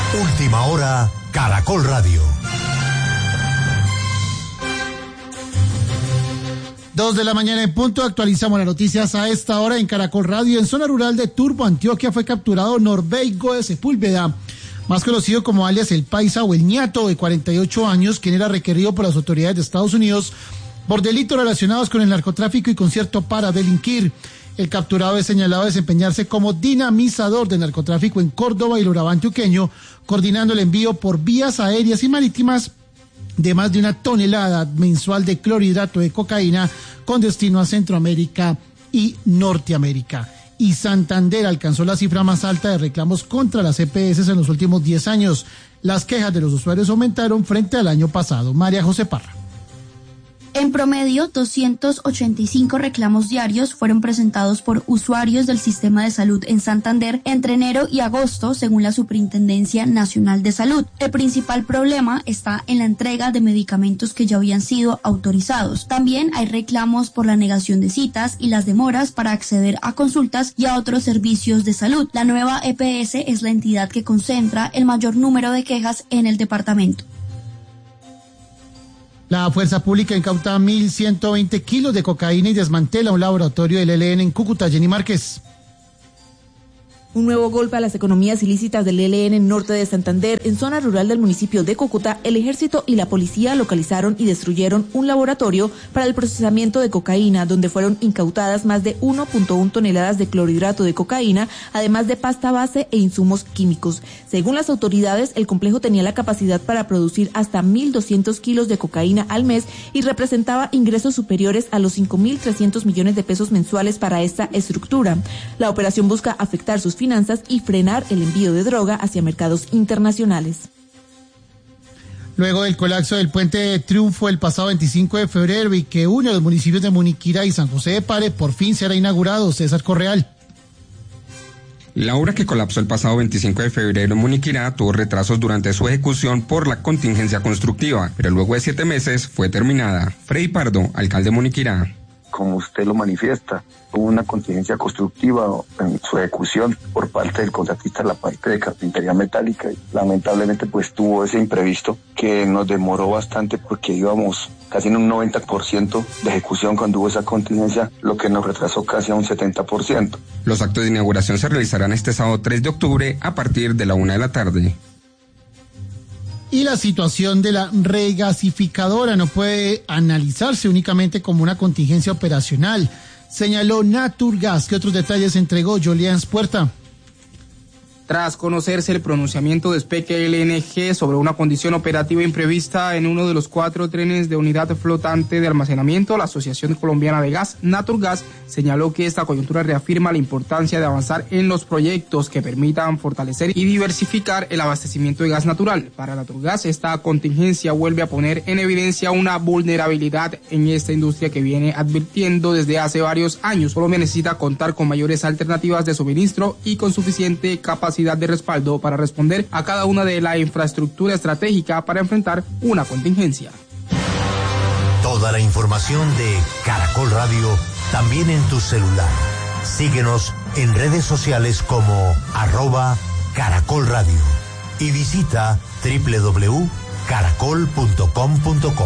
Última hora, Caracol Radio. 2 de la mañana en punto, actualizamos las noticias a esta hora en Caracol Radio. En zona rural de Turbo, Antioquia, fue capturado Norbeigo de Sepúlveda, más conocido como alias El Paisa o El Ñato, de 48 años, quien era requerido por las autoridades de Estados Unidos por delitos relacionados con el narcotráfico y concierto para delinquir. El capturado es señalado de desempeñarse como dinamizador de narcotráfico en Córdoba y el Urabá antioqueño, coordinando el envío por vías aéreas y marítimas de más de 1 tonelada mensual de clorhidrato de cocaína con destino a Centroamérica y Norteamérica. Y Santander alcanzó la cifra más alta de reclamos contra las EPS en los últimos 10 años. Las quejas de los usuarios aumentaron frente al año pasado. María José Parra. En promedio, 285 reclamos diarios fueron presentados por usuarios del sistema de salud en Santander entre enero y agosto, según la Superintendencia Nacional de Salud. El principal problema está en la entrega de medicamentos que ya habían sido autorizados. También hay reclamos por la negación de citas y las demoras para acceder a consultas y a otros servicios de salud. La nueva EPS es la entidad que concentra el mayor número de quejas en el departamento. La Fuerza Pública incauta 1.120 kilos de cocaína y desmantela un laboratorio del ELN en Cúcuta. Jenny Márquez. Un nuevo golpe a las economías ilícitas del ELN en norte de Santander. En zona rural del municipio de Cúcuta, el ejército y la policía localizaron y destruyeron un laboratorio para el procesamiento de cocaína, donde fueron incautadas más de 1.1 toneladas de clorhidrato de cocaína, además de pasta base e insumos químicos. Según las autoridades, el complejo tenía la capacidad para producir hasta 1.200 kilos de cocaína al mes y representaba ingresos superiores a los 5.300 millones de pesos mensuales para esta estructura. La operación busca afectar sus finanzas y frenar el envío de droga hacia mercados internacionales. Luego del colapso del puente de Triunfo el pasado 25 de febrero y que une los municipios de Muniquirá y San José de Pare, por fin será inaugurado. César Correal. La obra que colapsó el pasado 25 de febrero en Muniquirá tuvo retrasos durante su ejecución por la contingencia constructiva, pero luego de 7 meses fue terminada. Freddy Pardo, alcalde de Muniquirá. Como usted lo manifiesta, hubo una contingencia constructiva en su ejecución por parte del contratista, la parte de carpintería metálica, y lamentablemente pues tuvo ese imprevisto que nos demoró bastante porque íbamos casi en un 90% de ejecución cuando hubo esa contingencia, lo que nos retrasó casi a un 70%. Los actos de inauguración se realizarán este sábado 3 de octubre a partir de la 1 de la tarde. Y la situación de la regasificadora no puede analizarse únicamente como una contingencia operacional, señaló Naturgas. ¿Qué otros detalles entregó Jolians Puerta? Tras conocerse el pronunciamiento de SPEC LNG sobre una condición operativa imprevista en uno de los 4 trenes de unidad flotante de almacenamiento, la Asociación Colombiana de Gas, Naturgas, señaló que esta coyuntura reafirma la importancia de avanzar en los proyectos que permitan fortalecer y diversificar el abastecimiento de gas natural. Para Naturgas, esta contingencia vuelve a poner en evidencia una vulnerabilidad en esta industria que viene advirtiendo desde hace varios años. Colombia necesita contar con mayores alternativas de suministro y con suficiente capacidad de respaldo para responder a cada una de la infraestructura estratégica para enfrentar una contingencia. Toda la información de Caracol Radio también en tu celular. Síguenos en redes sociales como @Caracol Radio y visita www.caracol.com.co.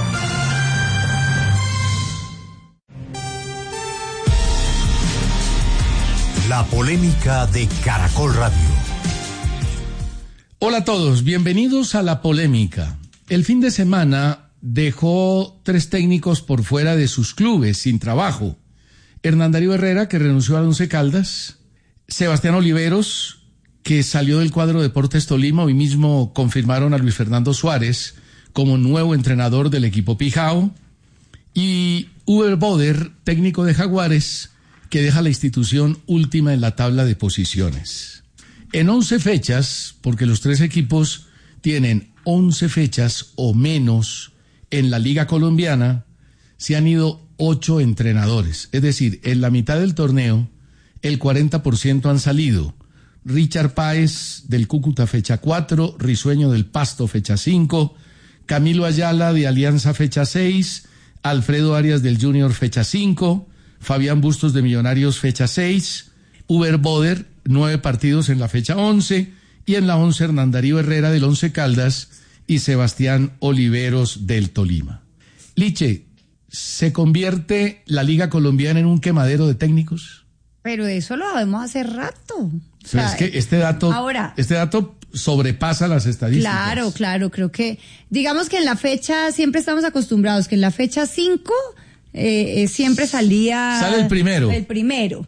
La polémica de Caracol Radio. Hola a todos, bienvenidos a La Polémica. El fin de semana dejó 3 técnicos por fuera de sus clubes, sin trabajo. Hernán Darío Herrera, que renunció a Once Caldas. Sebastián Oliveros, que salió del cuadro Deportes Tolima. Hoy mismo confirmaron a Luis Fernando Suárez como nuevo entrenador del equipo Pijao. Y Uber Boder, técnico de Jaguares, que deja la institución última en la tabla de posiciones. En 11 fechas, porque los 3 equipos tienen 11 fechas o menos en la Liga Colombiana, se han ido 8 entrenadores. Es decir, en la mitad del torneo, el 40% han salido. Richard Páez del Cúcuta, fecha 4, Risueño del Pasto, fecha 5, Camilo Ayala de Alianza, fecha 6, Alfredo Arias del Junior, fecha 5, Fabián Bustos de Millonarios, fecha 6, Uber Boder, 9 partidos en la fecha 11, y en la 11 Hernán Darío Herrera del Once Caldas y Sebastián Oliveros del Tolima. Liche, ¿se convierte la Liga Colombiana en un quemadero de técnicos? Pero eso lo sabemos hace rato. O sea, es que este dato sobrepasa las estadísticas. Claro, creo que, digamos que en la fecha, siempre estamos acostumbrados que en la fecha 5 siempre sale el primero.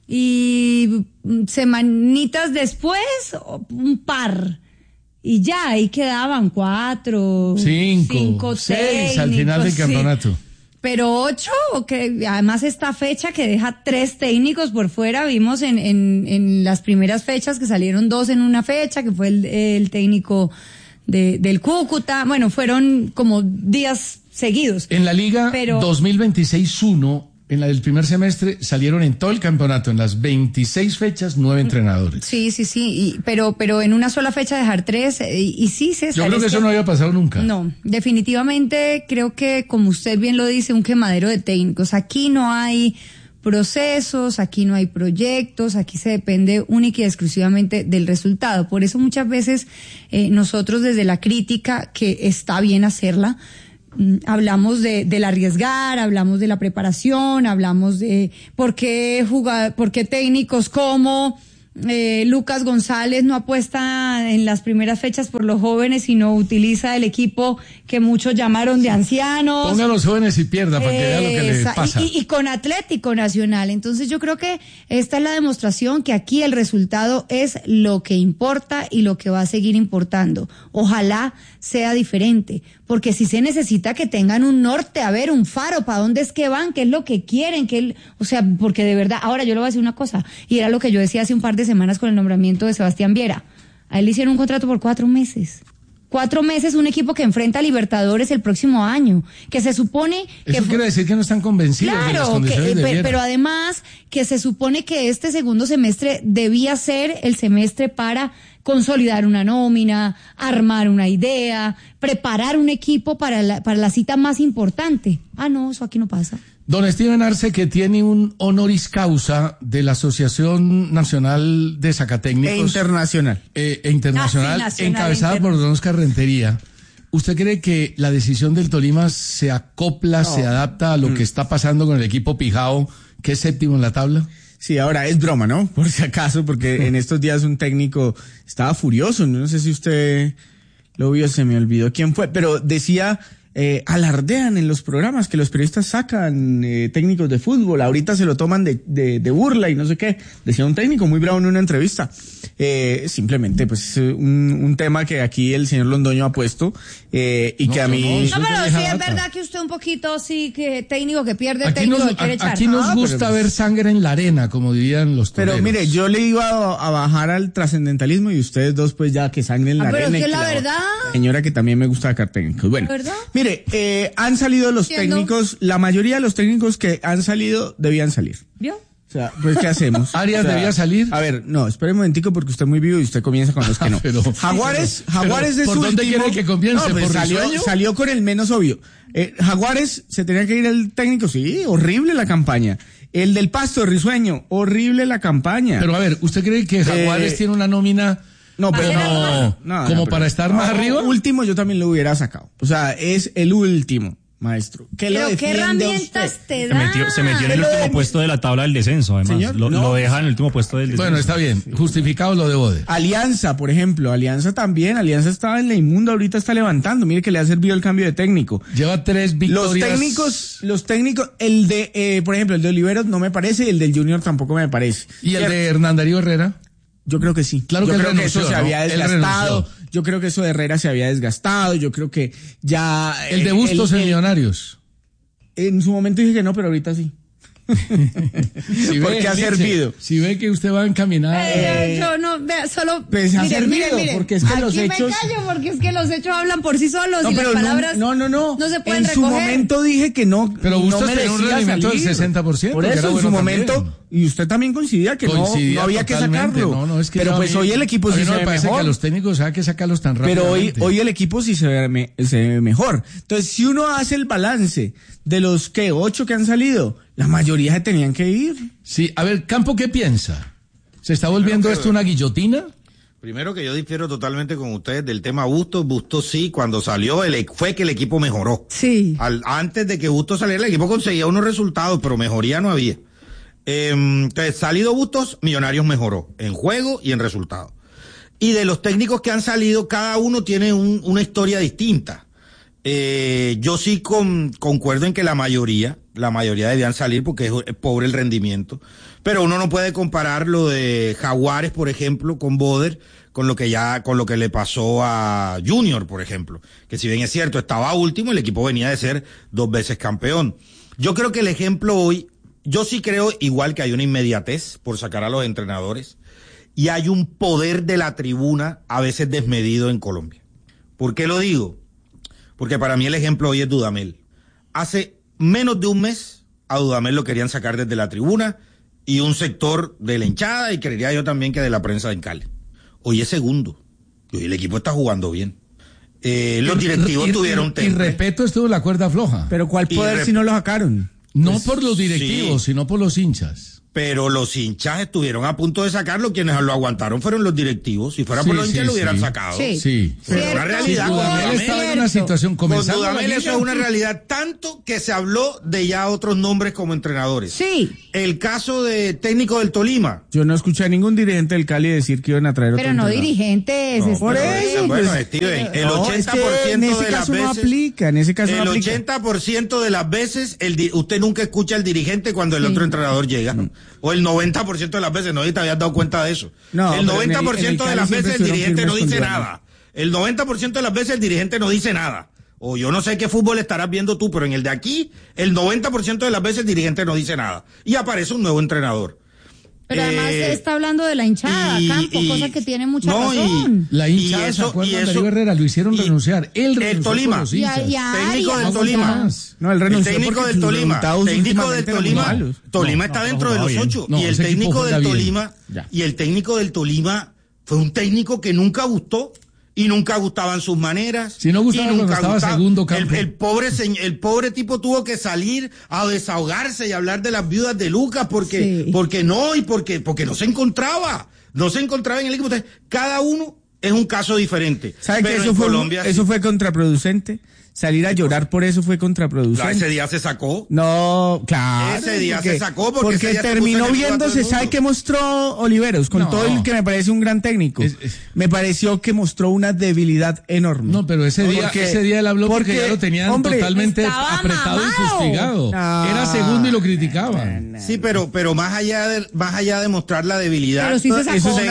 Y semanitas después, un par. Y ya, ahí quedaban 4, 5, 6 al final del campeonato. Sí. Pero 8, que además esta fecha que deja 3 técnicos por fuera, vimos en las primeras fechas que salieron 2 en una fecha, que fue el técnico del Cúcuta. Bueno, fueron como días seguidos. En la Liga 2026-1, en la del primer semestre, salieron en todo el campeonato, en las 26 fechas, 9 entrenadores. Sí, pero en una sola fecha dejar 3, y sí, César. Yo creo que eso no había pasado nunca. No, definitivamente creo que, como usted bien lo dice, un quemadero de técnicos. Aquí no hay procesos, aquí no hay proyectos, aquí se depende única y exclusivamente del resultado. Por eso muchas veces nosotros desde la crítica, que está bien hacerla, hablamos del arriesgar, hablamos de la preparación, hablamos de por qué técnicos como Lucas González no apuesta en las primeras fechas por los jóvenes, sino utiliza el equipo que muchos llamaron de ancianos. Ponga a los jóvenes y pierda para que vea lo que les pasa. Y con Atlético Nacional. Entonces yo creo que esta es la demostración que aquí el resultado es lo que importa y lo que va a seguir importando. Ojalá sea diferente, porque si se necesita que tengan un norte, a ver, un faro, para dónde es que van, qué es lo que quieren, porque de verdad, ahora yo le voy a decir una cosa, y era lo que yo decía hace un par de semanas con el nombramiento de Sebastián Viera. A él le hicieron un contrato por 4 meses. 4 meses, un equipo que enfrenta a Libertadores el próximo año, que se supone que... Eso quiere decir que no están convencidos de las condiciones de Viera. Pero además que se supone que este segundo semestre debía ser el semestre para consolidar una nómina, armar una idea, preparar un equipo para la cita más importante. No, eso aquí no pasa. Don Steven Arce, que tiene un honoris causa de la Asociación Nacional de Zacatécnicos. Internacional, encabezada por don Oscar Rentería. ¿Usted cree que la decisión del Tolima se acopla, se adapta a lo que está pasando con el equipo Pijao, que es 7º en la tabla? Sí, ahora es broma, ¿no? Por si acaso, porque en estos días un técnico estaba furioso. No sé si usted lo vio, se me olvidó quién fue, pero decía... alardean en los programas que los periodistas sacan técnicos de fútbol, ahorita se lo toman de burla y no sé qué, decía un técnico muy bravo en una entrevista. Simplemente pues un tema que aquí el señor Londoño ha puesto y que a mí... No, pero sí es verdad que usted un poquito sí que técnico que pierde, técnico que quiere echar. Aquí nos gusta ver sangre en la arena, como dirían los toreros. Pero mire, yo le iba a bajar al trascendentalismo y ustedes dos pues ya que sangre en la arena. Pero es que la verdad... Señora, que también me gusta sacar técnicos. Bueno, ¿verdad? Mire, han salido los técnicos, la mayoría de los técnicos que han salido debían salir. ¿Vio? O sea, pues ¿qué hacemos? ¿Arias debía salir? A ver, no, espere un momentico porque usted es muy vivo y usted comienza con los que no. Jaguares de ¿por su dónde quiere que comience? No, pues salió con el menos obvio. Jaguares se tenía que ir el técnico, sí, horrible la campaña. El del Pasto, Risueño, horrible la campaña. Pero a ver, ¿usted cree que Jaguares tiene una nómina? No, pero como para estar más arriba. Último yo también lo hubiera sacado. O sea, es el último, maestro. Pero ¿qué herramientas te da? Se metió en el último puesto de la tabla del descenso, además. Señor, lo deja en el último puesto del descenso. Bueno, está bien. Justificado lo de Bode. Alianza, por ejemplo. Alianza también. Alianza estaba en la inmunda, ahorita está levantando. Mire que le ha servido el cambio de técnico. Lleva 3 victorias. Los técnicos, el de, por ejemplo, el de Oliveros no me parece y el del Junior tampoco me parece. ¿Y el de Hernán Darío Herrera? Yo creo que sí. Claro que yo creo que eso se había desgastado. Yo creo que eso de Herrera se había desgastado. Yo creo que ya... El de Bustos en Millonarios. En su momento dije que no, pero ahorita sí. Porque ha servido. Si ve que usted va encaminado. Yo no, vea, solo. Pues ha servido, porque es que aquí los hechos. me callo, porque es que los hechos hablan por sí solos y las palabras. No se pueden recoger. En su momento dije que no. Pero Bustos tenía un rendimiento del 60%. Por eso, en su momento. También. Y usted también coincidía que no había que sacarlo. No, es que pero pues hoy el equipo sí se ve mejor. Que a los técnicos hay que sacarlos tan rápido. Pero hoy el equipo sí se ve mejor. Entonces, si uno hace el balance de los 8 que han salido, la mayoría se tenían que ir. Sí, a ver, Campo, ¿qué piensa? ¿Se está volviendo esto una guillotina? Primero que yo difiero totalmente con ustedes del tema Bustos. Bustos sí, cuando salió fue que el equipo mejoró. Sí. Antes de que Bustos saliera, el equipo conseguía unos resultados, pero mejoría no había. Entonces, salido Bustos, Millonarios mejoró en juego y en resultados. Y de los técnicos que han salido, cada uno tiene una historia distinta. Yo sí concuerdo en que la mayoría debían salir porque es pobre el rendimiento, pero uno no puede comparar lo de Jaguares, por ejemplo, con Boder, con lo que le pasó a Junior, por ejemplo, que si bien es cierto, estaba último, el equipo venía de ser 2 veces campeón. Yo creo que el ejemplo hoy, yo sí creo igual que hay una inmediatez por sacar a los entrenadores y hay un poder de la tribuna a veces desmedido en Colombia. ¿Por qué lo digo? Porque para mí el ejemplo hoy es Dudamel. Hace menos de un mes a Dudamel lo querían sacar desde la tribuna y un sector de la hinchada y creería yo también que de la prensa en Cali. Hoy es segundo y hoy el equipo está jugando bien. Los directivos tuvieron temple. Y Repeto estuvo en la cuerda floja. Pero ¿cuál poder si no lo sacaron? No pues, por los directivos, sí, sino por los hinchas. Pero los hinchas estuvieron a punto de sacarlo, quienes lo aguantaron fueron los directivos. Si fuera por los hinchas lo hubieran sacado. Sí. Pero es una realidad. Dudamel estaba en una situación comenzando. Con Dudamel eso es una realidad, tanto que se habló de ya otros nombres como entrenadores. Sí. El caso de técnico del Tolima. Yo no escuché a ningún dirigente del Cali decir que iban a traer pero otro entrenador. dirigentes. No, por eso. Bueno, Steven, el 80% en ese de las caso veces. No aplica, en ese caso el no aplica. 80% de las veces usted nunca escucha al dirigente cuando el otro entrenador llega. O el 90% de las veces, no sé si te habías dado cuenta de eso. No, el 90% de las veces el dirigente no dice nada. nada. El 90% de las veces el dirigente no dice nada. O yo no sé qué fútbol estarás viendo tú, pero en el de aquí, el 90% de las veces el dirigente no dice nada. Y aparece un nuevo entrenador. Pero además se está hablando de la hinchada, Campo, cosa que tiene mucha razón. La hinchada, ¿se acuerdan? Darío Herrera lo hicieron renunciar. Él renunció el Tolima. por los hinchas. Técnico del Tolima. No, él renunció técnico del Tolima. Técnico del Tolima. Tolima está dentro de los 8. Y el técnico del Tolima. Y el técnico del Tolima fue un técnico que nunca gustó. Y nunca gustaban sus maneras. Si no gustaba, cuando estaba segundo campo. El pobre tipo tuvo que salir a desahogarse y hablar de las viudas de Lucas porque no se encontraba. No se encontraba en el equipo. Entonces, cada uno es un caso diferente. ¿Sabe que eso fue contraproducente? Salir a llorar por eso fue contraproducente. Claro, ese día se sacó. No, claro. Ese día se sacó porque terminó viéndose. ¿Sabe qué mostró Oliveros? Con todo el que me parece un gran técnico. Me pareció que mostró una debilidad enorme. No, pero ese día él habló porque ya lo tenían totalmente apretado y fustigado. No. Era segundo y lo criticaban. Sí, pero más allá de mostrar la debilidad. Pero sí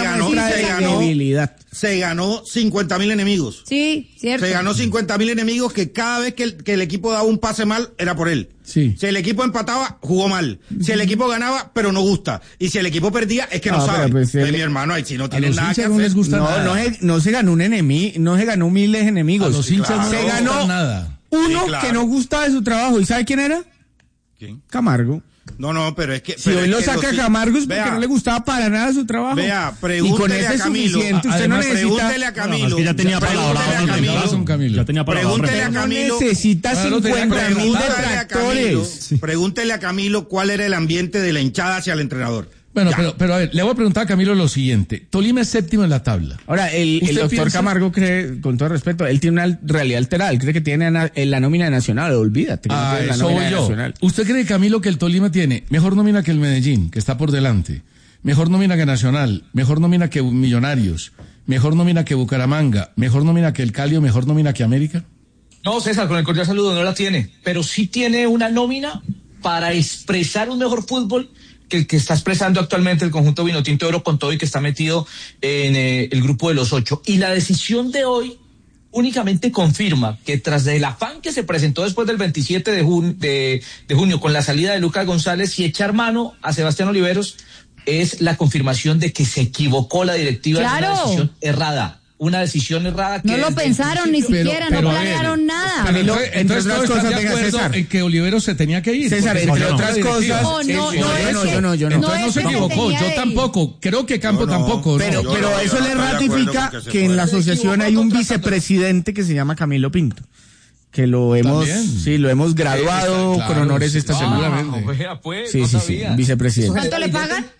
se ganó 50.000 enemigos. Sí, cierto. Se ganó 50.000 enemigos que cada vez que el equipo daba un pase mal, era por él. Sí. Si el equipo empataba, jugó mal. Si el equipo ganaba, pero no gusta. Y si el equipo perdía, es que no sabe. Pues mi hermano, ahí si no tiene nada que hacer. No les gusta nada. No se ganó un enemigo, no se ganó miles de enemigos. A los hinchas no se ganó nada. Uno que no gustaba de su trabajo. ¿Y sabe quién era? ¿Quién? Camargo. No, pero es que... Si hoy lo saca Camargo es porque no le gustaba para nada su trabajo. Vea, pregúntele a Camilo. Pregúntele a Camilo. Ya tenía Pregúntele a Camilo. Necesita 50.000 detractores. Pregúntele a Camilo cuál era el ambiente de la hinchada hacia el entrenador. Bueno, pero a ver, le voy a preguntar a Camilo lo siguiente. Tolima es séptimo en la tabla. Ahora, el doctor Camargo cree, con todo respeto, él tiene una realidad alterada. Él cree que tiene la nómina de Nacional, olvídate. Eso voy yo. Nacional. ¿Usted cree, Camilo, que el Tolima tiene mejor nómina que el Medellín, que está por delante? Mejor nómina que Nacional, mejor nómina que Millonarios, mejor nómina que Bucaramanga, mejor nómina que el Cali o mejor nómina que América? No, César, con el cordial saludo, no la tiene. Pero sí tiene una nómina para expresar un mejor fútbol que el que está expresando actualmente el conjunto Vinotinto de Oro con todo y que está metido en el grupo de los 8. Y la decisión de hoy únicamente confirma que tras el afán que se presentó después del 27 de junio con la salida de Lucas González y echar mano a Sebastián Oliveros, es la confirmación de que se equivocó la directiva. ¡Claro! En una decisión errada. Una decisión errada que... No lo pensaron ni siquiera, no planearon nada. Pero entonces todos están de acuerdo en que Oliveros se tenía que ir. César, entre otras cosas... No, entonces no se equivocó, yo tampoco. Creo que Campo tampoco. Pero eso le ratifica que en la asociación hay un vicepresidente que se llama Camilo Pinto. Que lo hemos graduado con honores esta semana. Seguramente. Sí, vicepresidente. ¿Cuánto le pagan?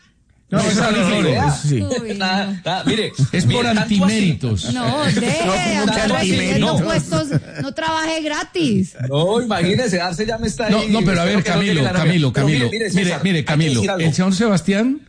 No, sí. Nada, mire. Es por antiméritos. No, no trabaje gratis. No, imagínese, Arce ya me está ahí. No, pero a ver, Camilo. Mire, Camilo, el señor Sebastián.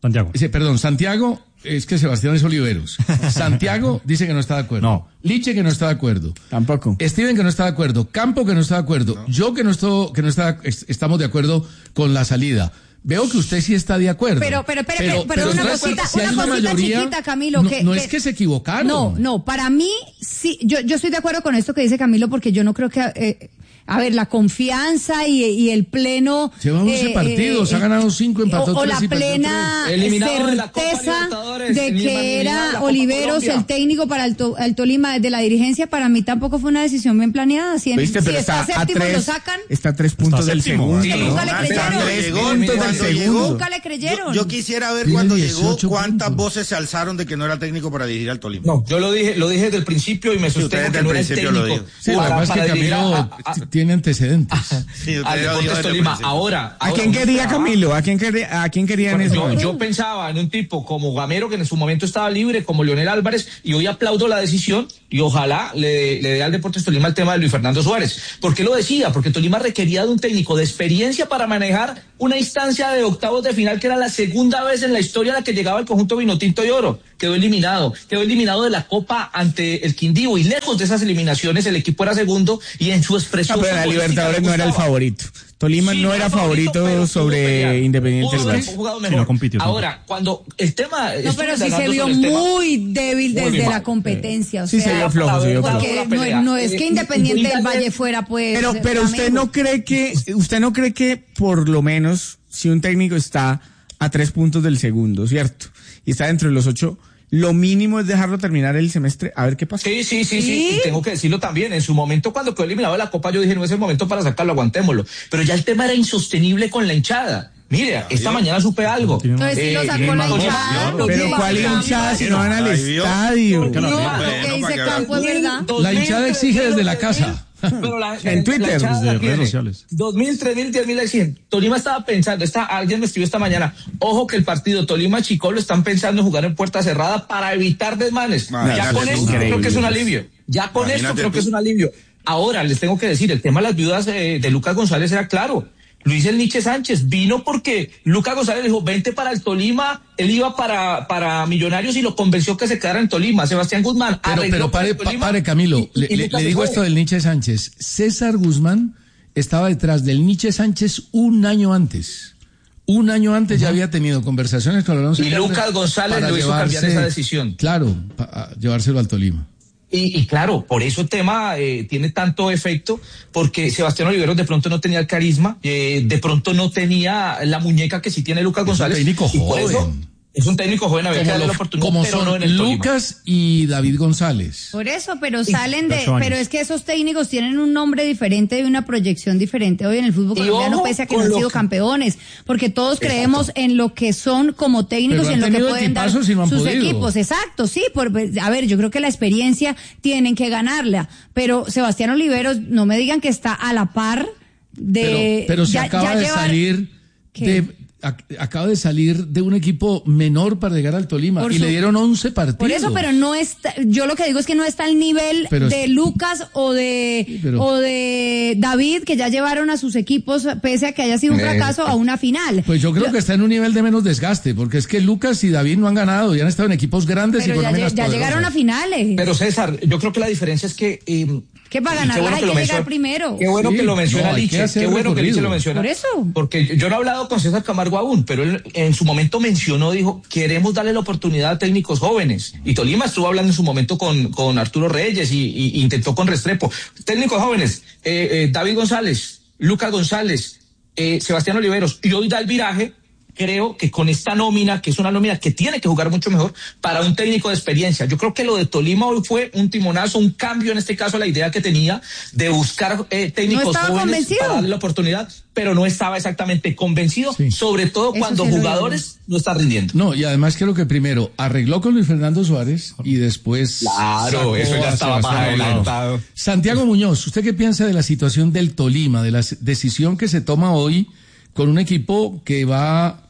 Santiago, es que Sebastián es Oliveros. Santiago dice que no está de acuerdo. No. Liche que no está de acuerdo. Tampoco. Steven que no está de acuerdo. Campo que no está de acuerdo. No. Yo que no estamos de acuerdo con la salida. Veo que usted sí está de acuerdo. Pero una cosita chiquita, Camilo. No es que se equivocaron. No, para mí sí, yo estoy de acuerdo con esto que dice Camilo, porque yo no creo que... la confianza y el pleno... Lleva 11 partidos, ha ganado 5, empató 3 o la plena certeza de que era Oliveros el técnico para el Tolima desde la dirigencia. Para mí tampoco fue una decisión bien planeada. Si está séptimo, lo sacan. Está a 3 puntos del segundo. Nunca le creyeron. Nunca le creyeron. Yo quisiera ver cuando llegó cuántas voces se alzaron de que no era técnico para dirigir al Tolima. No, yo lo dije desde el principio y me sostengo que no era el técnico. Sí, además que Camilo tiene antecedentes. Al Deportes Tolima. Ahora, ¿a quién quería Camilo? ¿A quién quería en ese momento? Yo pensaba en un tipo como Gamero, que en su momento estaba libre, como Leonel Álvarez, y hoy aplaudo la decisión y ojalá le dé al Deportes Tolima el tema de Luis Fernando Suárez. ¿Por qué lo decía? Porque Tolima requería de un técnico de experiencia para manejar una instancia de octavos de final que era la segunda vez en la historia a la que llegaba el conjunto Vinotinto y Oro. Quedó eliminado de la Copa ante el Quindío, y lejos de esas eliminaciones el equipo era segundo y en su expresión... pero la Libertadores no era el favorito. Tolima no era favorito sobre Independiente del Valle. No compitió. Ahora, cuando el tema... No, pero sí se vio muy débil desde la competencia. Sí, se vio flojo. Porque no es que Independiente del Valle fuera, pues... Pero usted no cree que por lo menos si un técnico está a 3 puntos del segundo, ¿cierto? Y está dentro de los 8... Lo mínimo es dejarlo terminar el semestre, a ver qué pasa. Sí. Y tengo que decirlo también. En su momento, cuando quedó eliminado de la Copa, yo dije, no es el momento para sacarlo, aguantémoslo. Pero ya el tema era insostenible con la hinchada. Mire, esta mañana supe algo. Entonces sí lo sacó la hinchada. Pero ¿cuál hinchada si no van al estadio? No, lo que dice Campo es verdad. La hinchada exige desde la casa. Pero en Twitter, desde redes sociales. 2.000, 3.000, 10.000. Tolima estaba pensando, alguien me escribió esta mañana, ojo que el partido Tolima-Chico lo están pensando en jugar en puerta cerrada para evitar desmanes. Ya con esto creo que es un alivio. Ahora, les tengo que decir, el tema de las viudas de Lucas González era claro. Luis el Nietzsche Sánchez vino porque Lucas González le dijo, vente para el Tolima, él iba para Millonarios y lo convenció que se quedara en Tolima. Sebastián Guzmán pero pare Camilo, le digo esto del Nietzsche Sánchez. César Guzmán estaba detrás del Nietzsche Sánchez un año antes. Ya había tenido conversaciones con Alonso. Y Lucas González lo hizo cambiar esa decisión. Claro, para llevárselo al Tolima. Y claro, por eso el tema tiene tanto efecto, porque Sebastián Oliveros de pronto no tenía el carisma, de pronto no tenía la muñeca que sí tiene Lucas González. Es un técnico joven. Es un técnico joven, había que darle la oportunidad, pero no en el Tolima. Lucas y David González. Por eso, pero pero es que esos técnicos tienen un nombre diferente y una proyección diferente hoy en el fútbol colombiano, pese a que no han sido campeones, porque todos creemos en lo que son como técnicos y en lo que pueden dar sus equipos. Exacto, sí, a ver, yo creo que la experiencia tienen que ganarla, pero Sebastián Oliveros, no me digan que está a la par de... Pero se acaba de salir acaba de salir de un equipo menor para llegar al Tolima y le dieron 11 partidos. Por eso, pero no está, yo lo que digo es que no está al nivel de Lucas o de David, que ya llevaron a sus equipos, pese a que haya sido un fracaso, a una final. Pues yo creo que está en un nivel de menos desgaste, porque es que Lucas y David no han ganado y han estado en equipos grandes y con nóminas ya llegaron a finales. Pero César, yo creo que la diferencia es que que para ganar hay que llegar primero. Qué bueno que lo menciona Liche. Qué bueno que Liche lo menciona. Por eso. Porque yo no he hablado con César Camargo aún, pero él en su momento mencionó, dijo, queremos darle la oportunidad a técnicos jóvenes. Y Tolima estuvo hablando en su momento con Arturo Reyes y intentó con Restrepo. Técnicos jóvenes, David González, Lucas González, Sebastián Oliveros, y hoy da el viraje. Creo que con esta nómina, que es una nómina que tiene que jugar mucho mejor para un técnico de experiencia. Yo creo que lo de Tolima hoy fue un timonazo, un cambio en este caso a la idea que tenía de buscar técnicos jóvenes para darle la oportunidad, pero no estaba exactamente convencido, sobre todo cuando jugadores no están rindiendo. No, y además creo que primero arregló con Luis Fernando Suárez y después... Claro, eso ya estaba más adelantado. Santiago Muñoz, ¿usted qué piensa de la situación del Tolima, de la decisión que se toma hoy con un equipo que va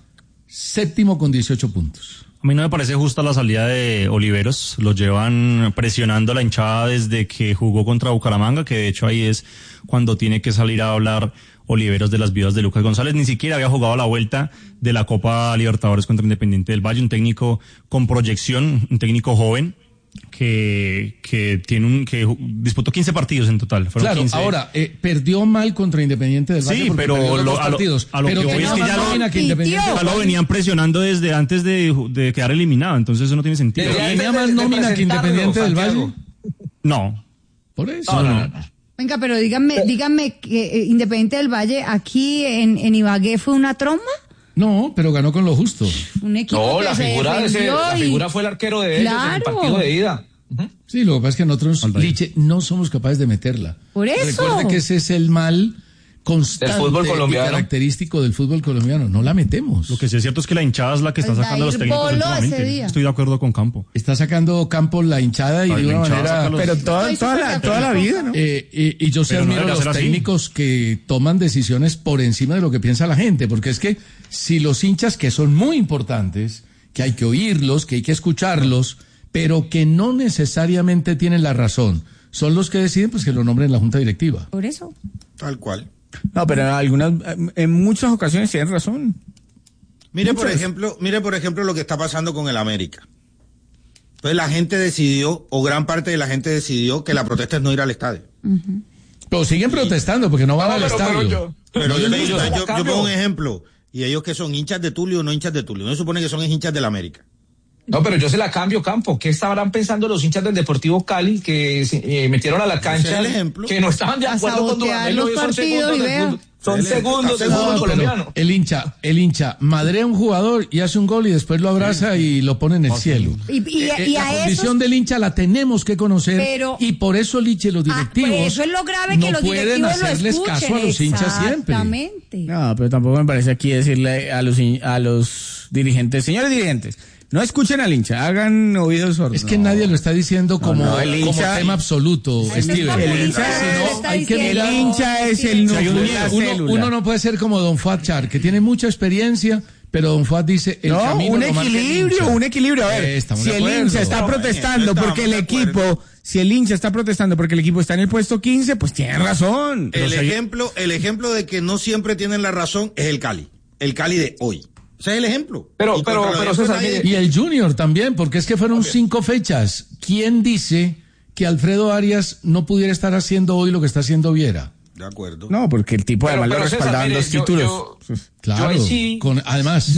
séptimo con 18 puntos. A mí no me parece justa la salida de Oliveros, lo llevan presionando a la hinchada desde que jugó contra Bucaramanga, que de hecho ahí es cuando tiene que salir a hablar Oliveros de las vidas de Lucas González. Ni siquiera había jugado la vuelta de la Copa Libertadores contra Independiente del Valle, un técnico con proyección, un técnico joven que disputó 15 partidos en total. Claro, 15. ahora perdió mal contra Independiente del Valle. Sí, pero pero que es que ya lo venían presionando desde antes de quedar eliminado, entonces eso no tiene sentido. ¿Tenía más nómina que Independiente del Valle? No. Por eso. No. Venga, pero dígame que Independiente del Valle aquí en Ibagué fue una tromba. No, pero ganó con lo justo. Un equipo la figura fue el arquero de ellos en el partido de ida. Sí, lo que pasa es que nosotros, Liche, no somos capaces de meterla. Por eso. Recuerde que ese es el mal constante y característico del fútbol colombiano. No la metemos. Lo que sí es cierto es que la hinchada es la que está sacando a los técnicos últimamente. Estoy de acuerdo con Campo. Está sacando Campo la hinchada y de una manera... Pero toda la vida, ¿no? Y yo sé admiro a los técnicos que toman decisiones por encima de lo que piensa la gente, porque es que si los hinchas, que son muy importantes, que hay que oírlos, que hay que escucharlos, pero que no necesariamente tienen la razón, son los que deciden, pues que lo nombren la junta directiva. Por eso. Tal cual. No, pero en muchas ocasiones tienen razón. Mire por ejemplo lo que está pasando con el América. Entonces la gente decidió, o gran parte de la gente decidió, que la protesta es no ir al estadio. Uh-huh. Pero siguen protestando porque no van al estadio. Pero yo pongo un ejemplo. Y ellos que son hinchas de Tulio o no hinchas de Tulio. No se supone que son hinchas del América. No, pero yo se la cambio, Campo. ¿Qué estarán pensando los hinchas del Deportivo Cali que metieron a la cancha, que no estaban de acuerdo con Dudamel? Son segundos del fútbol colombiano. El hincha madrea a un jugador y hace un gol y después lo abraza y lo pone en el cielo. La condición del hincha la tenemos que conocer, y por eso, Liche, los directivos eso es lo grave, que no los pueden hacerles caso a los hinchas siempre. No, pero tampoco me parece aquí decirle a los dirigentes, señores dirigentes, no escuchen al hincha, hagan oídos sordos. Es que nadie lo está diciendo como tema absoluto, Steven. El hincha es el núcleo. Uno no puede ser como Don Fuad Char, que tiene mucha experiencia, pero Don Fuad dice el camino un equilibrio. A ver, si el hincha está protestando porque el equipo... Si el hincha está protestando porque el equipo está en el puesto 15, pues tiene razón. El ejemplo de que no siempre tienen la razón es el Cali de hoy. Ese es el ejemplo. Pero y el Junior también, porque es que fueron 5 fechas. ¿Quién dice que Alfredo Arias no pudiera estar haciendo hoy lo que está haciendo Viera? De acuerdo. No, porque el tipo además lo respaldaban 2 títulos. Claro, además...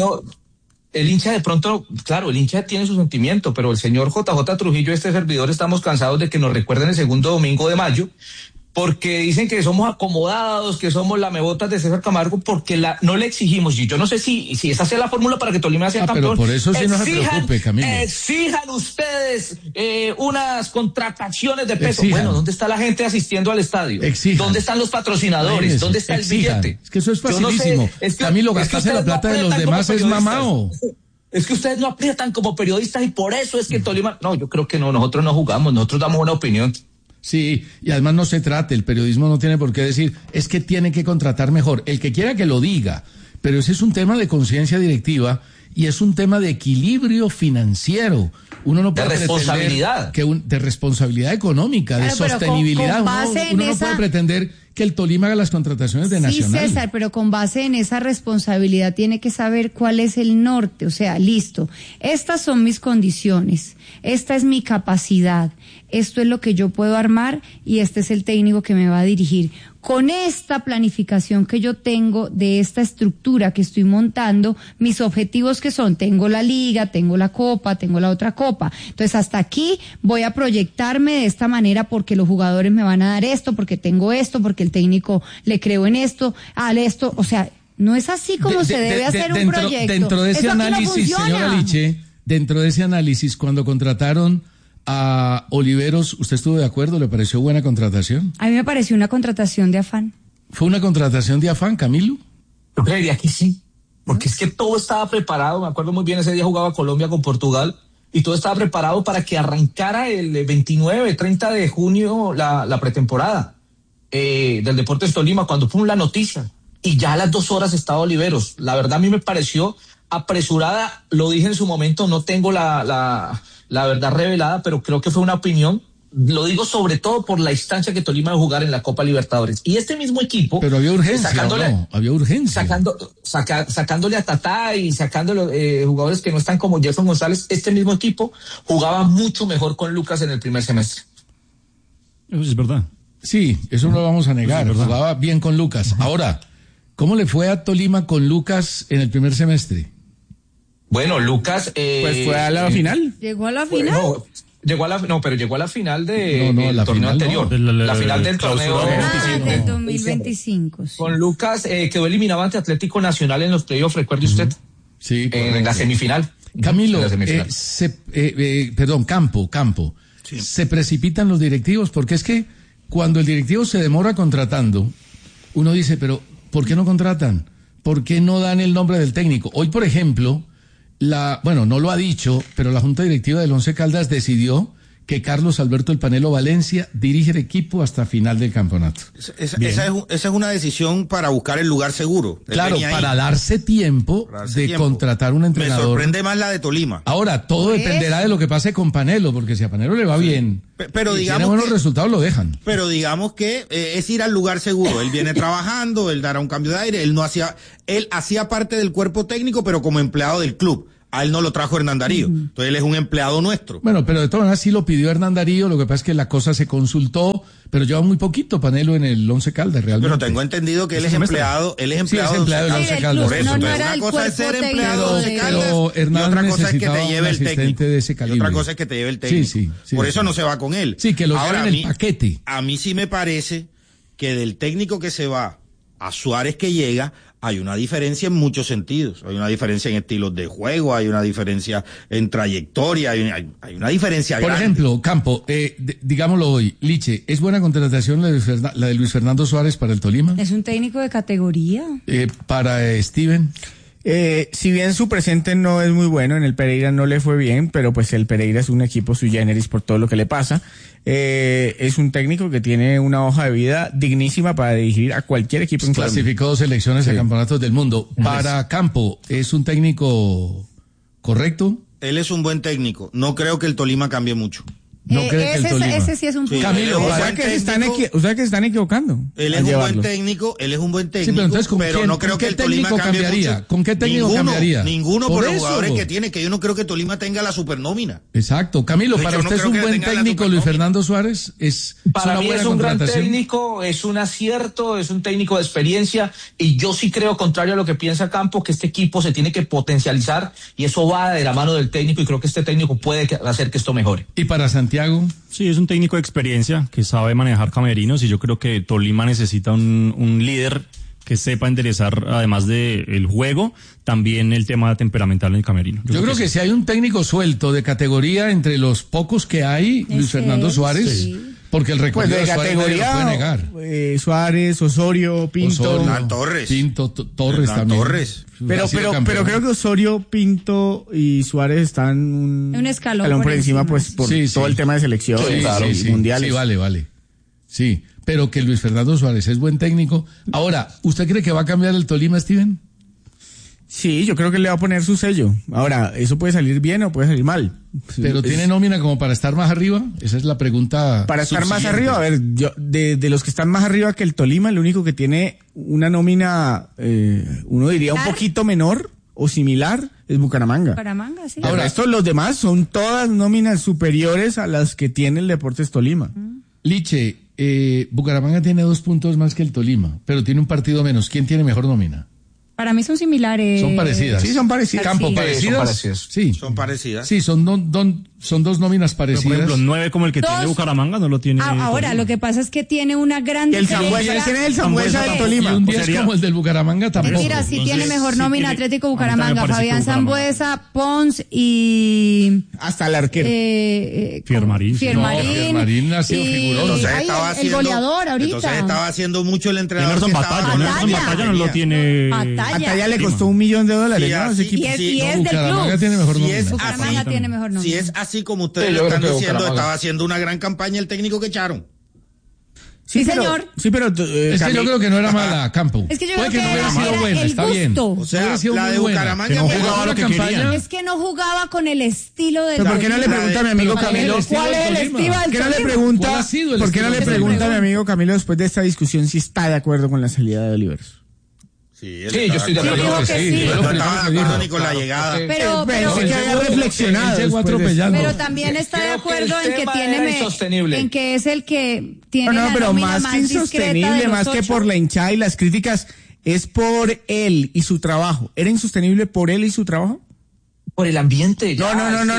El hincha de pronto, claro, el hincha tiene su sentimiento, pero el señor JJ Trujillo, este servidor, estamos cansados de que nos recuerden el segundo domingo de mayo, porque dicen que somos acomodados, que somos lamebotas de César Camargo, porque no le exigimos, y yo no sé si esa sea la fórmula para que Tolima sea campeón. Pero por eso sí no se preocupe, Camilo. Exijan ustedes unas contrataciones de peso. Bueno, ¿dónde está la gente asistiendo al estadio? ¿Dónde están los patrocinadores? ¿Dónde está el billete? Es que eso es facilísimo. Camilo, gastarse la plata de los demás es mamao. Es que ustedes no aprietan como periodistas y por eso es que Tolima... No, yo creo que no, nosotros no jugamos, nosotros damos una opinión. Sí, y además no se trata, el periodismo no tiene por qué decir, es que tiene que contratar mejor. El que quiera que lo diga, pero ese es un tema de conciencia directiva y es un tema de equilibrio financiero. Uno no puede de responsabilidad. De responsabilidad económica, de sostenibilidad. Uno no puede pretender que el Tolima haga las contrataciones de Nacional. Sí, César, pero con base en esa responsabilidad tiene que saber cuál es el norte. O sea, listo, estas son mis condiciones, esta es mi capacidad, esto es lo que yo puedo armar y este es el técnico que me va a dirigir. Con esta planificación que yo tengo de esta estructura que estoy montando, mis objetivos que son, tengo la liga, tengo la copa, tengo la otra copa. Entonces hasta aquí voy a proyectarme de esta manera porque los jugadores me van a dar esto, porque tengo esto, porque el técnico le creo en esto, esto, o sea, no es así como se debe hacer un proyecto. Dentro de ese análisis, señora Liche, dentro de ese análisis, cuando contrataron a Oliveros, ¿usted estuvo de acuerdo? ¿Le pareció buena contratación? A mí me pareció una contratación de afán. ¿Fue una contratación de afán, Camilo? Yo creería que sí, porque es que todo estaba preparado. Me acuerdo muy bien, ese día jugaba Colombia con Portugal y todo estaba preparado para que arrancara el 29, 30 de junio la pretemporada del Deportes Tolima, cuando fue la noticia. Y ya a las 2 horas estaba Oliveros. La verdad a mí me pareció apresurada, lo dije en su momento, no tengo la verdad revelada, pero creo que fue una opinión. Lo digo sobre todo por la instancia que Tolima va a jugar en la Copa Libertadores. Y este mismo equipo... Pero había urgencia, ¿no? Había urgencia. Sacándole a Tatá y sacándole jugadores que no están como Jefferson González, este mismo equipo jugaba mucho mejor con Lucas en el primer semestre. Eso es verdad. Sí, eso no lo vamos a negar. Jugaba bien con Lucas. Ahora, ¿cómo le fue a Tolima con Lucas en el primer semestre? Bueno, Lucas... pues fue a la final. ¿Llegó a la final? Llegó a la final del torneo anterior. La final del torneo del 2025. Sí. Con Lucas quedó eliminado ante Atlético Nacional en los playoffs, ¿recuerde usted? Sí, correcto. En la semifinal. Camilo, Campo. Sí. Se precipitan los directivos, porque es que cuando el directivo se demora contratando, uno dice, pero ¿por qué no contratan? ¿Por qué no dan el nombre del técnico? Hoy, por ejemplo, no lo ha dicho, pero la Junta Directiva del Once Caldas decidió que Carlos Alberto El Panelo Valencia dirige el equipo hasta final del campeonato. Esa es una decisión para buscar el lugar seguro. Claro, para darse tiempo de contratar un entrenador. Me sorprende más la de Tolima. Ahora, todo dependerá de lo que pase con Panelo, porque si a Panelo le va bien, pero y tiene buenos resultados, lo dejan. Pero digamos que es ir al lugar seguro. Él viene trabajando, él dará un cambio de aire, él hacía parte del cuerpo técnico, pero como empleado del club. A él no lo trajo Hernán Darío, entonces él es un empleado nuestro. Bueno, pero de todas maneras sí lo pidió Hernán Darío, lo que pasa es que la cosa se consultó, pero lleva muy poquito Panelo en el Once Caldas realmente. Pero tengo entendido que él es empleado del Once Caldas. Por eso, entonces una cosa es ser empleado de Caldas y otra cosa es que te lleve el técnico. Y otra cosa es que te lleve el técnico. Sí, por eso no se va con él. Sí, que lo lleven en el paquete. A mí sí me parece que del técnico que se va a Suárez que llega, hay una diferencia en muchos sentidos. Hay una diferencia en estilos de juego, hay una diferencia en trayectoria, hay una diferencia grande. Por ejemplo, Campo, digámoslo hoy, Liche, ¿es buena contratación la de Luis Fernando Suárez para el Tolima? Es un técnico de categoría. Para Steven. Si bien su presente no es muy bueno, en el Pereira no le fue bien, pero pues el Pereira es un equipo sui generis por todo lo que le pasa. Es un técnico que tiene una hoja de vida dignísima para dirigir a cualquier equipo en Colombia. Clasificó 2 selecciones a campeonatos del mundo. Para Campo, ¿es un técnico correcto? Él es un buen técnico. No creo que el Tolima cambie mucho. No cree que el Tolima. Ese sí es un punto. Camilo, o sea que se están equivocando. Él es un buen técnico, sí, pero entonces, no creo que el Tolima cambie mucho. ¿Con qué técnico cambiaría? Ninguno por los jugadores que tiene, que yo no creo que Tolima tenga la supernómina. Exacto. Camilo, para usted es un buen técnico Luis Fernando Suárez, para mí es un gran técnico, es un acierto, es un técnico de experiencia, y yo sí creo, contrario a lo que piensa Campos, que este equipo se tiene que potencializar, y eso va de la mano del técnico, y creo que este técnico puede hacer que esto mejore. ¿Y para Santiago? Sí, es un técnico de experiencia que sabe manejar camerinos, y yo creo que Tolima necesita un líder que sepa enderezar, además del juego, también el tema temperamental en el camerino. Yo creo que si hay un técnico suelto de categoría entre los pocos que hay, Luis Fernando Suárez, sí. Porque el recorrido de categoría no puede negar. Suárez, Osorio, Pinto, Torres. Torres también. Torres. Pero creo que Osorio, Pinto y Suárez están un escalón por encima, pues por todo el tema de selección y mundiales. Sí, vale. Sí, pero que Luis Fernando Suárez es buen técnico. Ahora, ¿usted cree que va a cambiar el Tolima, Steven? Sí, yo creo que le va a poner su sello. Ahora, eso puede salir bien o puede salir mal. ¿Pero tiene nómina como para estar más arriba? Esa es la pregunta. Para estar más arriba, a ver, yo de los que están más arriba que el Tolima, el único que tiene una nómina, uno diría un poquito menor o similar, es Bucaramanga. Bucaramanga, sí. Ahora, los demás son todas nóminas superiores a las que tiene el Deportes Tolima. Liche, Bucaramanga tiene 2 puntos más que el Tolima, pero tiene un partido menos. ¿Quién tiene mejor nómina? Para mí son similares. Son parecidas. Sí, son parecidas. Campo, sí. ¿parecidas? Sí. Son parecidas. Sí, son 2 nóminas parecidas. Pero, por ejemplo, 9 como el que tiene Bucaramanga no lo tiene. Ahora, Tolima. lo que pasa es que tiene una gran diferencia. Tiene el Sambuesa del Tolima. Y un 10 como el del Bucaramanga tampoco. Mira, sí tiene mejor nómina Atlético Bucaramanga, Fabián Sambuesa, Pons y... Hasta el arquero. Fiermarín. Fiermarín ha sido figuroso. El goleador ahorita. Entonces estaba haciendo mucho el entrenador. Emerson Batalla no lo tiene. Batalla le costó $1 millón, ¿no? Y es del club. Tiene mejor nómina. Bucaramanga tiene mejor nómina. Si es así como ustedes lo están diciendo, estaba haciendo una gran campaña el técnico que echaron. Sí, señor. Sí, pero es que yo creo que no era mala, Campo. Es que yo Puede creo que no hubiera era sido buena, el está bien. gusto. O sea, sido la muy de buena, Bucaramanga que no mejoró jugaba lo la que campaña. querían. Es que no jugaba con el estilo del ¿Pero por qué no le pregunta a mi amigo Camilo? ¿Cuál es el estilo del ¿Por qué no le Tolima? pregunta, ¿Cuál ha sido el ¿por qué no estilo le del pregunta a mi amigo Camilo después de esta discusión si está de acuerdo con la salida de Oliveros? Sí, yo estoy de acuerdo. dijo que sí. No estaba de acuerdo ni con la llegada. Pero Pensé que había reflexionado. Él llegó después de- atropellando. Pero también está de Creo que acuerdo el en que tema tiene era insostenible. en que es el que tiene No, la pero nómina más que discreta de insostenible, los más que 8. por la hinchada y las críticas, es por él y su trabajo. ¿Era insostenible por él y su trabajo? Por el ambiente. No,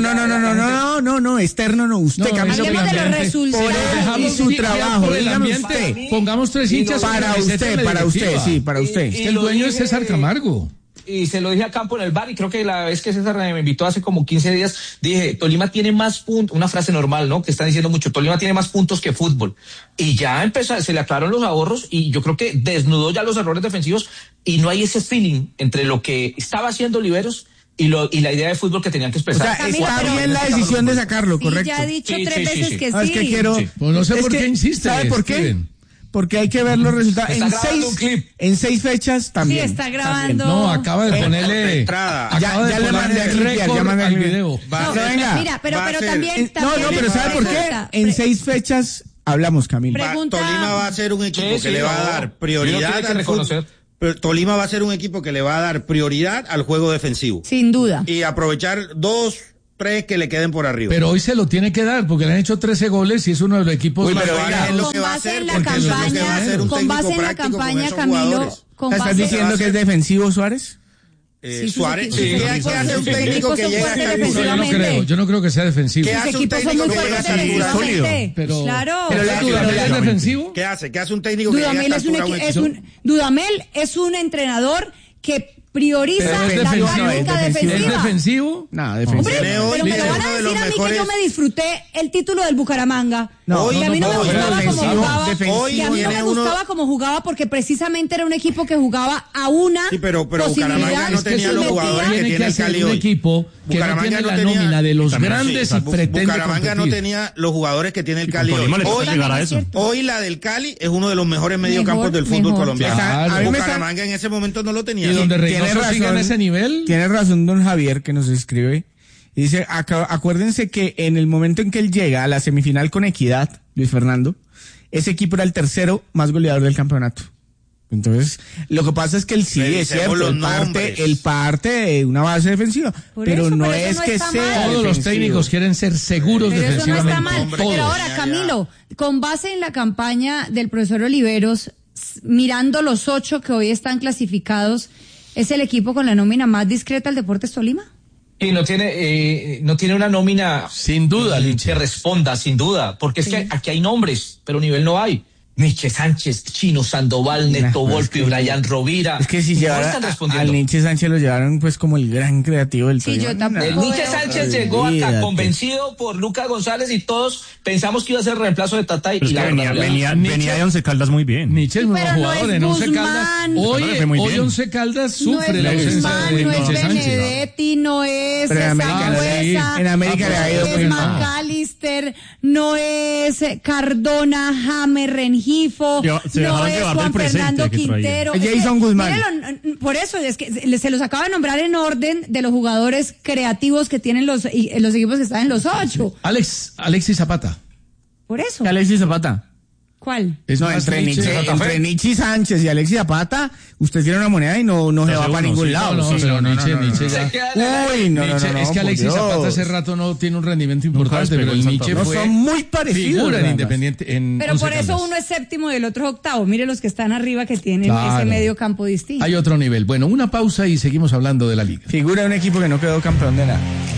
externo no, usted, No, Camilo. hablemos de los Por resultados. él y su trabajo, Por el dígame ambiente, usted. pongamos 3 hinchas Para usted, para usted. Es que el dueño es César Camargo. Y se lo dije a Campo en el bar, y creo que la vez que César me invitó hace como 15 días, dije, Tolima tiene más puntos, una frase normal, ¿no? Que están diciendo mucho, Tolima tiene más puntos que fútbol. Y ya empezó, se le aclararon los ahorros, y yo creo que desnudó ya los errores defensivos, y no hay ese feeling entre lo que estaba haciendo Oliveros y la idea de fútbol que tenían que O expresar. sea, está bien la decisión de sacarlo, Sí, correcto. ya he dicho Sí, 3 sí, veces sí. que sí. Es que quiero. Pues no sé es por que- qué insiste. ¿Sabe por qué? Steven. Porque hay que ver los resultados. Está grabando un clip. En 6 fechas también. Sí, está grabando. No, acaba de ponerle. entrada. Acaba Ya de le mandé a ponerle clipear, récord ya mandé a al clipear. video. Va a Pero ser- venga. Mira, pero va a ser- también. No, pero ¿sabe por qué? Pregunta, En 6 fechas hablamos, Camilo. Pregunta- Tolima va a ser un equipo Sí, que sí, le va a no. dar Uno prioridad tiene que al reconocer. fútbol. Pero Tolima va a ser un equipo que le va a dar prioridad al juego defensivo. Sin duda. Y aprovechar 2, 3 que le queden por arriba. Pero hoy se lo tiene que dar porque le han hecho 13 goles y es uno de los equipos Uy, más pero goleados. es lo Con que va a base hacer, en la porque eso es lo que va a campaña, hacer un con técnico base en la práctico con campaña, esos Camilo, jugadores. con ¿Estás base diciendo que es defensivo Suárez? Sí, sus Suárez, equipos- ¿qué sus hace equipos- un sus técnico equipos que son llega a fuertes esta No, defensivamente. yo no creo que sea defensivo. ¿Qué Sus hace un equipos son técnico muy que llega a fuertes esta altura? defensivamente. Pero- Claro. Pero ¿Dudamel es defensivo? ¿Qué hace? ¿Qué hace un técnico que llega a Dudamel esta es un, altura? Dudamel es un entrenador que prioriza Pero es la defensivo. táctica ¿Es ¿Es defensiva. defensivo? No, defensivo. Hombre, Tiene hoy pero me lo van uno a de decir los a mí que mejores- yo me disfruté el título del Bucaramanga. No, y a mí no me no, gustaba como defensivo, jugaba. defensivo. Y a mí no Tiene me uno- gustaba como jugaba porque precisamente era un equipo que jugaba a una Sí, pero posibilidad. Bucaramanga no Es que tenía eso los es lo jugadores que tiene tiene el hacer Cali un hoy. equipo que no tiene la nómina de los grandes y pretende Bucaramanga no competir. tenía los jugadores que tiene el Cali hoy. Tolima le toca Hoy, llegar a eso. hoy la del Cali es uno de los mejores mediocampos del fútbol mejor. colombiano. Claro. A mí me Bucaramanga en ese momento no lo tenía. Y donde Tiene Reynoso sigue en ese nivel. Tiene razón don Javier que nos escribe. Y dice, acuérdense que en el momento en que él llega a la semifinal con Equidad, Luis Fernando, ese equipo era el tercero más goleador del campeonato. Entonces, lo que pasa es que él sí, es Revisemos cierto, los él parte de una base defensiva, Por pero eso, no pero eso es no que está sea mal. Todos los defensivo. técnicos quieren ser seguros Pero eso no defensivamente. está mal. Hombre, Todos. Pero ahora, ya. Camilo, con base en la campaña del profesor Oliveros, mirando los 8 que hoy están clasificados, ¿es el equipo con la nómina más discreta del Deportes Tolima? Y no tiene una nómina Sin duda, Liche. que responda, sin duda, porque es que aquí hay nombres, pero nivel no hay. Nietzsche Sánchez, Chino Sandoval, Neto No, Volpi, Brian Rovira. Es que si no llevaran están al respondiendo. Nietzsche Sánchez lo llevaron pues como el gran creativo del Sí, Tolima. yo tampoco. El Nietzsche Sánchez llegó acá Olvídate. convencido por Lucas González y todos pensamos que iba a ser reemplazo de Tata y Pero es la que verdad, venía de Once Caldas muy bien. Nietzsche es muy buen Pero no jugador es en Once Guzmán. Caldas. No le fue muy Hoy bien. Once Caldas sufre no la es ausencia Guzmán, de no es Nietzsche Sánchez. Benedetti, no es Pero en Sambuesa, América, en América le ha ido no muy es mal. McAllister, no es Cardona, James Rengifo, Se no dejaron es llevar del Juan presente Fernando que traía. Quintero. Es Es que, Jason Guzmán. mírelo, por eso es que se los acaba de nombrar en orden de los jugadores creativos que tienen los equipos que están en los 8. Alexis Zapata. Por eso. Alexis Zapata. ¿Cuál? Es No, más entre Nietzsche Sánchez y Alexis Zapata, usted tiene una moneda y no se va para ningún lado. No, Sí, pero Nietzsche Se ya. queda en el aire. Uy, no, Nietzsche, no, es que por Alexis Dios. Zapata hace rato no tiene un rendimiento importante, despegó pero el en Santa Nietzsche Fe. No fue son muy parecidos. figura en ¿verdad? Independiente. Pero por eso uno es séptimo y el otro es octavo. Mire los que están arriba que tienen Claro. ese medio campo distinto. Hay otro nivel. Bueno, una pausa y seguimos hablando de la liga. Figura de un equipo que no quedó campeón de nada.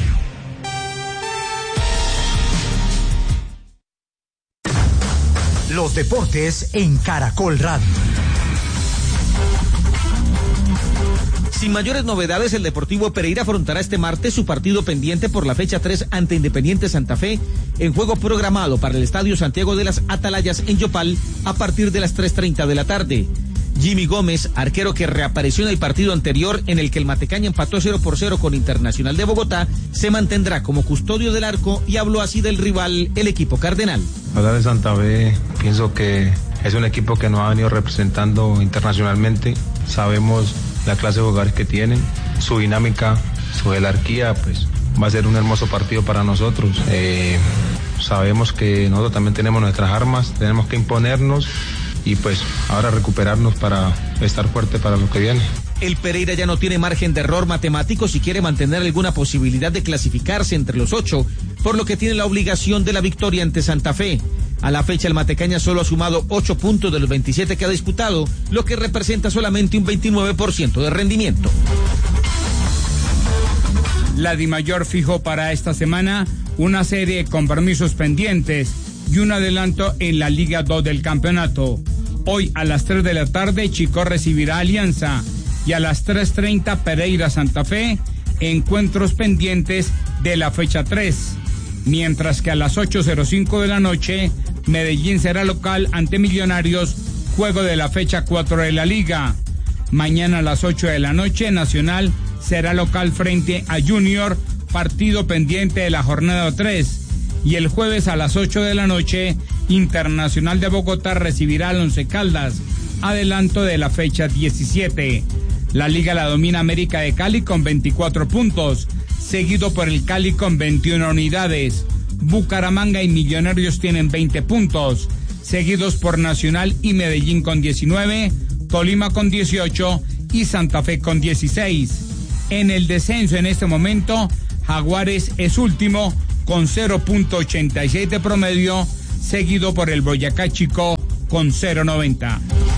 Los deportes en Caracol Radio. Sin mayores novedades, el Deportivo Pereira afrontará este martes su partido pendiente por la fecha 3 ante Independiente Santa Fe, en juego programado para el Estadio Santiago de las Atalayas en Yopal a partir de las 3:30 de la tarde. Jimmy Gómez, arquero que reapareció en el partido anterior en el que el Matecaña empató 0-0 con Internacional de Bogotá, se mantendrá como custodio del arco y habló así del rival, el equipo cardenal. Hablar de Santa Fe, pienso que Es un equipo que nos ha venido representando internacionalmente. Sabemos la clase de jugadores que tienen, su dinámica, su jerarquía, pues va a ser un hermoso partido para nosotros. Sabemos que nosotros también tenemos nuestras armas, tenemos que imponernos y pues ahora recuperarnos para estar fuerte para lo que viene. El Pereira ya no tiene margen de error matemático si quiere mantener alguna posibilidad de clasificarse entre los 8, por lo que tiene la obligación de la victoria ante Santa Fe. A la fecha el Matecaña solo ha sumado 8 puntos de los 27 que ha disputado, lo que representa solamente un 29% de rendimiento. La DIMAYOR fijó para esta semana una serie de compromisos pendientes y un adelanto en la Liga 2 del campeonato. Hoy a las 3 de la tarde Chicó recibirá a Alianza y a las 3:30 Pereira Santa Fe, encuentros pendientes de la fecha 3. Mientras que a las 8:05 de la noche Medellín será local ante Millonarios, juego de la fecha 4 de la Liga. Mañana a las 8 de la noche Nacional será local frente a Junior, partido pendiente de la jornada 3. Y el jueves a las 8 de la noche, Internacional de Bogotá recibirá al Once Caldas, adelanto de la fecha 17. La Liga la domina América de Cali con 24 puntos, seguido por el Cali con 21 unidades. Bucaramanga y Millonarios tienen 20 puntos, seguidos por Nacional y Medellín con 19, Tolima con 18 y Santa Fe con 16. En el descenso en este momento, Jaguares es último con 0.86 de promedio, seguido por el Boyacá Chicó con 0.90.